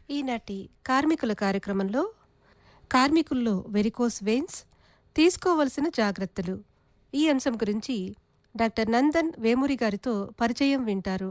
ఈనాటి కార్మికుల కార్యక్రమంలో కార్మికుల్లో వెరికోస్ వెయిన్స్ తీసుకోవలసిన జాగ్రత్తలు ఈ అంశం గురించి డాక్టర్ నందన్ వేమూరి గారితో పరిచయం వింటారు.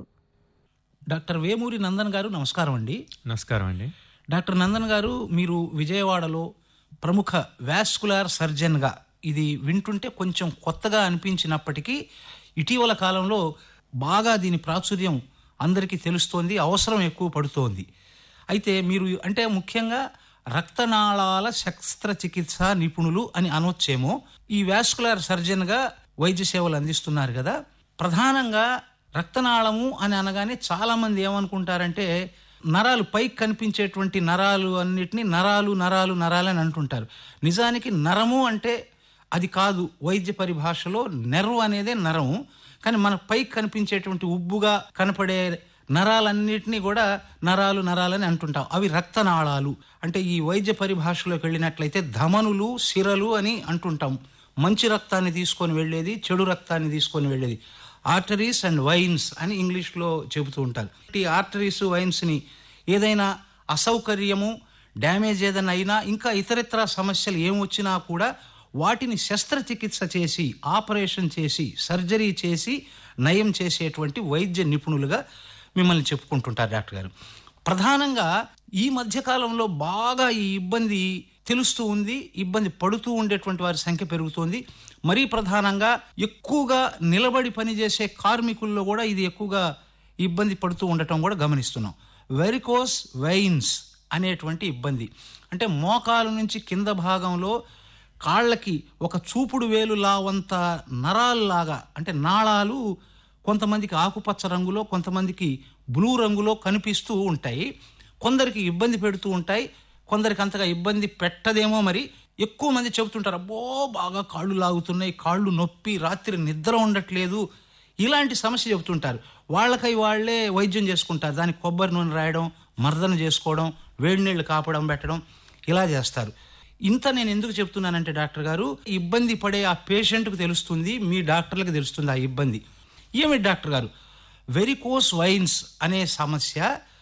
డాక్టర్ వేమూరి నందన్ గారు నమస్కారం అండి. నమస్కారం అండి. డాక్టర్ నందన్ గారు, మీరు విజయవాడలో ప్రముఖ వాస్కులర్ సర్జన్గా, ఇది వింటుంటే కొంచెం కొత్తగా అనిపించినప్పటికీ ఇటీవల కాలంలో బాగా దీని ప్రాచుర్యం అందరికీ తెలుస్తోంది, అవసరం ఎక్కువ పడుతోంది. అయితే మీరు అంటే ముఖ్యంగా రక్తనాళాల శస్త్రచికిత్స నిపుణులు అని అనొచ్చేమో. ఈ వాస్కులర్ సర్జన్గా వైద్య సేవలు అందిస్తున్నారు కదా. ప్రధానంగా రక్తనాళము అని అనగానే చాలామంది ఏమనుకుంటారంటే నరాలు, పైకి కనిపించేటువంటి నరాలు అన్నిటినీ నరాలు నరాలు నరాలు అని అంటుంటారు. నిజానికి నరము అంటే అది కాదు. వైద్య పరిభాషలో నెర్వ్ అనేదే నరము. కానీ మన పైకి కనిపించేటువంటి ఉబ్బుగా కనపడే నరాలన్నిటినీ కూడా నరాలు నరాలని అంటుంటాం. అవి రక్తనాళాలు. అంటే ఈ వైద్య పరిభాషలోకి వెళ్ళినట్లయితే ధమనులు, సిరలు అని అంటుంటాం. మంచి రక్తాన్ని తీసుకొని వెళ్ళేది, చెడు రక్తాన్ని తీసుకొని వెళ్ళేది. ఆర్టరీస్ అండ్ వైన్స్ అని ఇంగ్లీష్లో చెబుతూ ఉంటారు. ఈ ఆర్టరీస్, వైన్స్ని ఏదైనా అసౌకర్యము, డ్యామేజ్ ఏదైనా అయినా, ఇంకా ఇతరత్ర సమస్యలు ఏమొచ్చినా కూడా వాటిని శస్త్రచికిత్స చేసి, ఆపరేషన్ చేసి, సర్జరీ చేసి నయం చేసేటువంటి వైద్య నిపుణులుగా మిమ్మల్ని చెప్పుకుంటుంటారు డాక్టర్ గారు. ప్రధానంగా ఈ మధ్యకాలంలో బాగా ఈ ఇబ్బంది తెలుస్తూ ఉంది. ఇబ్బంది పడుతూ ఉండేటువంటి వారి సంఖ్య పెరుగుతోంది. మరీ ప్రధానంగా ఎక్కువగా నిలబడి పనిచేసే కార్మికుల్లో కూడా ఇది ఎక్కువగా ఇబ్బంది పడుతూ ఉండటం కూడా గమనిస్తున్నాం. వెరికోస్ వెయిన్స్ అనేటువంటి ఇబ్బంది అంటే మోకాలు నుంచి కింద భాగంలో కాళ్ళకి ఒక చూపుడు వేలు లావంత నరాల్లాగా, అంటే నాళాలు కొంతమందికి ఆకుపచ్చ రంగులో, కొంతమందికి బ్లూ రంగులో కనిపిస్తూ ఉంటాయి. కొందరికి ఇబ్బంది పెడుతూ ఉంటాయి, కొందరికి అంతగా ఇబ్బంది పెట్టదేమో. మరి ఎక్కువ మంది చెబుతుంటారు, అబ్బో బాగా కాళ్ళు లాగుతున్నాయి, కాళ్ళు నొప్పి, రాత్రి నిద్ర ఉండట్లేదు, ఇలాంటి సమస్య చెబుతుంటారు. వాళ్ళకై వాళ్లే వైద్యం చేసుకుంటారు. దానికి కొబ్బరి నూనె రాయడం, మర్దన చేసుకోవడం, వేడి నీళ్లు కాపడం పెట్టడం ఇలా చేస్తారు. ఇంత నేను ఎందుకు చెప్తున్నానంటే డాక్టర్ గారు, ఇబ్బంది పడే ఆ పేషెంట్కు తెలుస్తుంది, మీ డాక్టర్లకు తెలుస్తుంది ఆ ఇబ్బంది. ఏమిటి డాక్టర్ గారు, వెరికోస్ వైన్స్ అనే సమస్య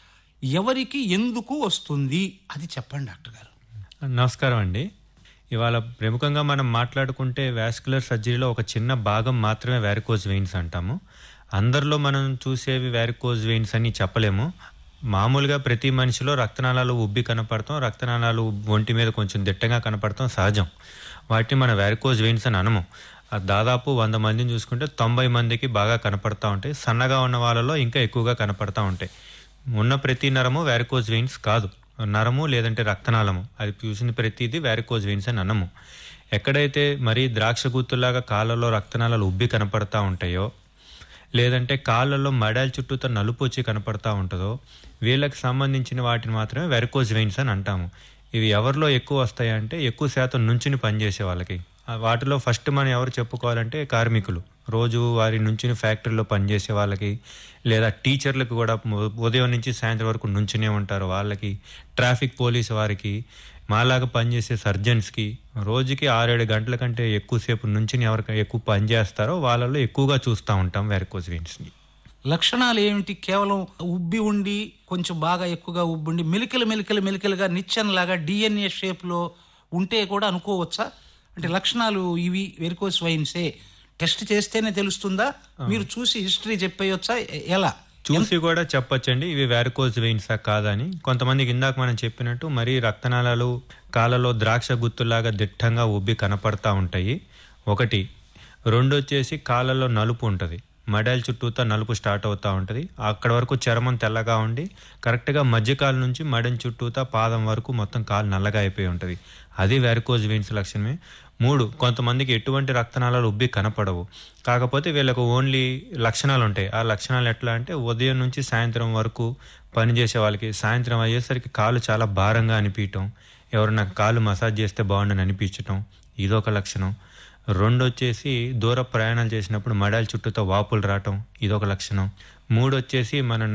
ఎవరికి ఎందుకు వస్తుంది అది చెప్పండి డాక్టర్ గారు. నమస్కారం అండి. ఇవాళ ప్రముఖంగా మనం మాట్లాడుకుంటే వాస్కులర్ సర్జరీలో ఒక చిన్న భాగం మాత్రమే వారికోజ్ వెయిన్స్ అంటాము. అందరిలో మనం చూసేవి వారికోజ్ వెయిన్స్ అని చెప్పలేము. మామూలుగా ప్రతి మనిషిలో రక్తనాళాలు ఉబ్బి కనపడతాం, రక్తనాళాలు ఒంటి మీద కొంచెం దిట్టంగా కనపడతాం సహజం. వాటిని మన వారికోజ్ వెయిన్స్ అని అనము. దాదాపు 100 మందిని చూసుకుంటే 90 మందికి బాగా కనపడతా ఉంటాయి. సన్నగా ఉన్న వాళ్ళలో ఇంకా ఎక్కువగా కనపడతా ఉంటాయి. ఉన్న ప్రతి నరము వారికోజ్ వెయిన్స్ కాదు. నరము లేదంటే రక్తనాళము, అది చూసిన ప్రతిదీ వారికోజ్ వెయిన్స్ అని అనము. ఎక్కడైతే మరీ ద్రాక్ష గుత్తులాగా కాళ్ళలో రక్తనాళాలు ఉబ్బి కనపడతా ఉంటాయో, లేదంటే కాళ్ళల్లో మడాల చుట్టూతో నలుపు వచ్చి కనపడతా ఉంటుందో, వీళ్ళకి సంబంధించిన వాటిని మాత్రమే వెరికోజ్ వెయిన్స్ అని అంటాము. ఇవి ఎవరిలో ఎక్కువ వస్తాయంటే ఎక్కువ శాతం నుంచుని పనిచేసే వాళ్ళకి. వాటిలో ఫస్ట్ మనం ఎవరు చెప్పుకోవాలంటే కార్మికులు, రోజు వారి నుంచుని ఫ్యాక్టరీలో పనిచేసే వాళ్ళకి, లేదా టీచర్లకు కూడా ఉదయం నుంచి సాయంత్రం వరకు నుంచునే ఉంటారు వాళ్ళకి, ట్రాఫిక్ పోలీసు వారికి, మాలాగా పనిచేసే సర్జన్స్కి, రోజుకి 6-7 గంటల కంటే ఎక్కువసేపు నుంచుని ఎవరికి ఎక్కువ పనిచేస్తారో వాళ్ళలో ఎక్కువగా చూస్తూ ఉంటాం వెరికోజ్ వెయిన్స్ని. లక్షణాలు ఏమిటి? కేవలం ఉబ్బి ఉండి, కొంచెం బాగా ఎక్కువగా ఉబ్బుండి మెలికలుగా నిచ్చెనలాగా DNA షేప్లో ఉంటే కూడా అనుకోవచ్చా? అంటే లక్షణాలు ఇవి వెరికోస్ వైన్సే, టెస్ట్ చేస్తేనే తెలుస్తుందా? మీరు చూసి హిస్టరీ చెప్పేయొచ్చా? ఎలా చూసి కూడా చెప్పొచ్చండి ఇవి వారికోజ్ వెయిన్సా కాదని. కొంతమందికి ఇందాక మనం చెప్పినట్టు మరీ రక్తనాళాలు కాళ్ళలో ద్రాక్ష గుత్తులాగా దిట్టంగా ఉబ్బి కనపడతా ఉంటాయి. 1. 2 వచ్చేసి కాళ్ళలో నలుపు ఉంటుంది, మడాల చుట్టూతో నలుపు స్టార్ట్ అవుతూ ఉంటుంది. అక్కడ వరకు చర్మం తెల్లగా ఉండి కరెక్ట్గా మధ్యకాలు నుంచి మడం చుట్టూతో పాదం వరకు మొత్తం కాలు నల్లగా అయిపోయి ఉంటుంది. అది వారికోజ్ వెయిన్స్ లక్షణమే. 3. కొంతమందికి ఎటువంటి రక్తనాళాలు ఉబ్బి కనపడవు, కాకపోతే వీళ్ళకు ఓన్లీ లక్షణాలు ఉంటాయి. ఆ లక్షణాలు ఎట్లా అంటే ఉదయం నుంచి సాయంత్రం వరకు పనిచేసే వాళ్ళకి సాయంత్రం అయ్యేసరికి కాలు చాలా భారంగా అనిపించటం, ఎవరన్నా కాలు మసాజ్ చేస్తే బాగుండని అనిపించటం, ఇదొక లక్షణం. 2 వచ్చేసి దూర ప్రయాణాలు చేసినప్పుడు మడాల చుట్టూతో వాపులు రావటం, ఇదొక లక్షణం. 3 వచ్చేసి మన